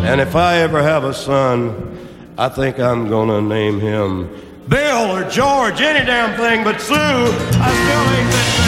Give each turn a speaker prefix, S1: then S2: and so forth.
S1: And if I ever have a son, I think I'm gonna name him Bill or George, any damn thing but Sue. I still ain't been